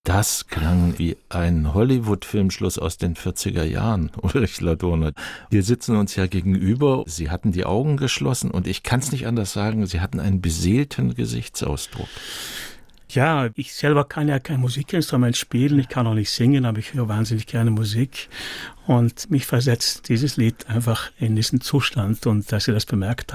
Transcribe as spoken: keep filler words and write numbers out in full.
Das klang wie ein Hollywood-Filmschluss aus den vierziger Jahren, Ulrich Ladurner. Wir sitzen uns ja gegenüber. Sie hatten die Augen geschlossen und ich kann es nicht anders sagen, Sie hatten einen beseelten Gesichtsausdruck. Ja, ich selber kann ja kein Musikinstrument spielen, ich kann auch nicht singen, aber ich höre wahnsinnig gerne Musik und mich versetzt dieses Lied einfach in diesen Zustand und dass Sie das bemerkt haben.